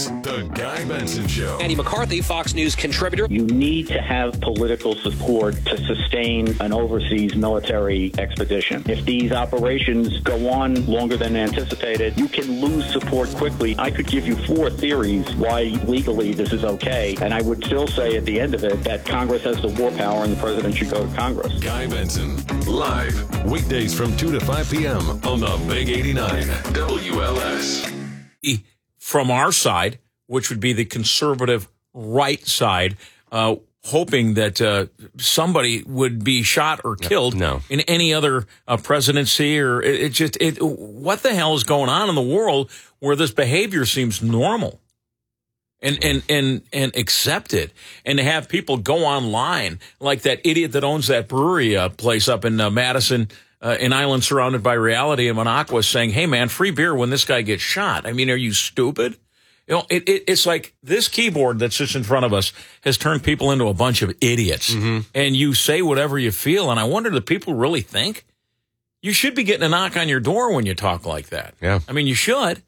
The Guy Benson Show. Andy McCarthy, Fox News contributor. You need to have political support to sustain an overseas military expedition. If these operations go on longer than anticipated, you can lose support quickly. I could give you 4 theories why legally this is okay, and I would still say at the end of it that Congress has the war power and the president should go to Congress. Guy Benson, live, weekdays from 2 to 5 p.m. on the Big 89 WLS. From our side, which would be the conservative right side, hoping that somebody would be shot or killed in any other presidency, or what the hell is going on in the world where this behavior seems normal and accepted, and to have people go online like that idiot that owns that brewery place up in Madison, an island surrounded by reality in Minocqua, saying, "Hey man, free beer when this guy gets shot." I mean, are you stupid? You know, it's like this keyboard that sits in front of us has turned people into a bunch of idiots. Mm-hmm. And you say whatever you feel, and I wonder, do people really think? You should be getting a knock on your door when you talk like that. Yeah. I mean, you should.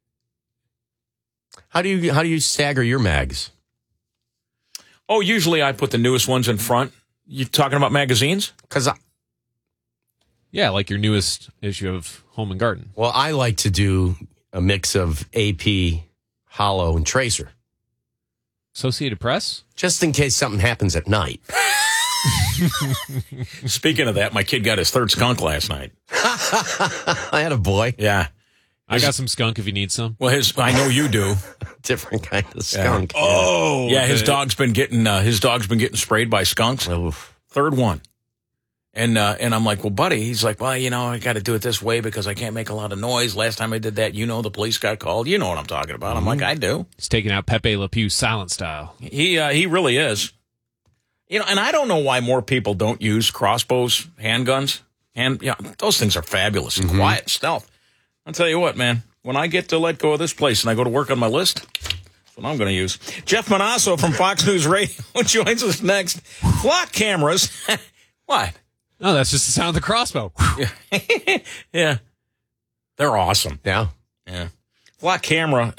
How do you stagger your mags? Oh, usually I put the newest ones in front. You talking about magazines? Yeah, like your newest issue of Home and Garden. Well, I like to do a mix of AP, Hollow, and Tracer. Associated Press? Just in case something happens at night. Speaking of that, my kid got his 3rd skunk last night. I had a boy. Yeah. I got some skunk if you need some. Well, I know you do. Different kind of skunk. Yeah. Oh, yeah. His dog's been getting sprayed by skunks. Oof. 3rd one. And I'm like, well, buddy, he's like, well, I got to do it this way because I can't make a lot of noise. Last time I did that, the police got called. You know what I'm talking about. Mm-hmm. I'm like, I do. He's taking out Pepe Le Pew silent style. He really is. And I don't know why more people don't use crossbows, handguns. Those things are fabulous and quiet stealth. I'll tell you what, man, when I get to let go of this place and I go to work on my list, that's what I'm going to use. Jeff Manasso from Fox News Radio joins us next. Flock cameras. What? No, that's just the sound of the crossbow. Yeah. They're awesome. Yeah. Flock camera.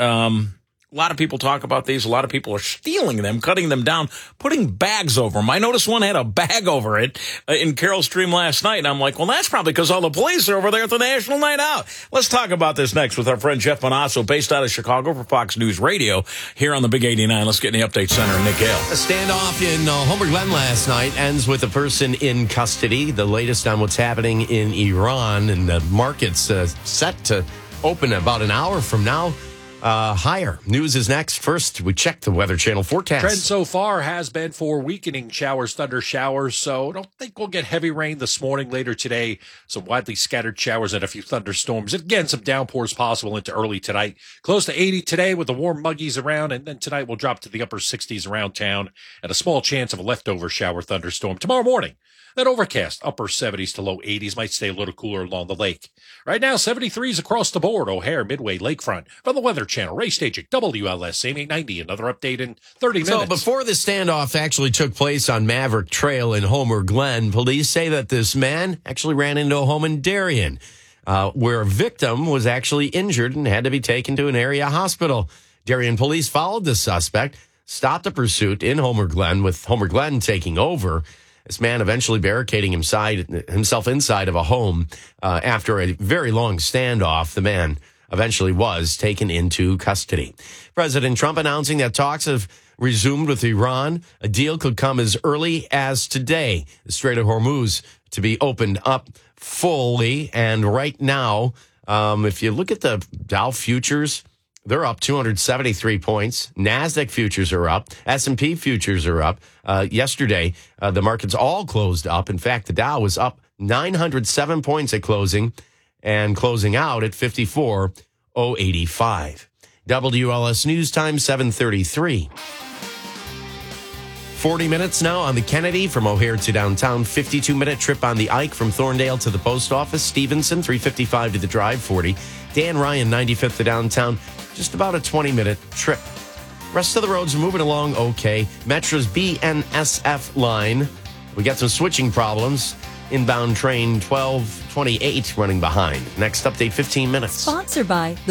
A lot of people talk about these. A lot of people are stealing them, cutting them down, putting bags over them. I noticed one had a bag over it in Carroll Stream last night, and I'm like, well, that's probably because all the police are over there at the National Night Out. Let's talk about this next with our friend Jeff Manasso, based out of Chicago for Fox News Radio, here on the Big 89. Let's get in the Update Center. Nick Gale. A standoff in Homer Glen last night ends with a person in custody. The latest on what's happening in Iran, and the market's set to open about an hour from now. Higher. News is next. First, we check the Weather Channel forecast. Trend so far has been for weakening showers, thunder showers, so I don't think we'll get heavy rain this morning. Later today, some widely scattered showers and a few thunderstorms. Again, some downpours possible into early tonight. Close to 80 today with the warm muggies around, and then tonight we'll drop to the upper 60s around town and a small chance of a leftover shower thunderstorm. Tomorrow morning, that overcast, upper 70s to low 80s, might stay a little cooler along the lake. Right now, 73s across the board, O'Hare, Midway, Lakefront. From the Weather Channel, Ray Stagik, WLS, AM 890. Another update in 30 minutes. So before the standoff actually took place on Maverick Trail in Homer Glen, police say that this man actually ran into a home in Darien, where a victim was actually injured and had to be taken to an area hospital. Darien police followed the suspect, stopped the pursuit in Homer Glen, with Homer Glen taking over. This man eventually barricading himself inside of a home after a very long standoff. The man eventually was taken into custody. President Trump announcing that talks have resumed with Iran. A deal could come as early as today. The Strait of Hormuz to be opened up fully. And right now, if you look at the Dow futures, they're up 273 points. NASDAQ futures are up. S&P futures are up. Yesterday, the markets all closed up. In fact, the Dow was up 907 points at closing and closing out at 54,085. WLS News Time, 7:33. 40 minutes now on the Kennedy from O'Hare to downtown. 52-minute trip on the Ike from Thorndale to the post office. Stevenson, 355 to the drive, 40. Dan Ryan, 95th to downtown. Just about a 20-minute trip. Rest of the roads are moving along okay. Metro's BNSF line. We got some switching problems. Inbound train 1228 running behind. Next update, 15 minutes. Sponsored by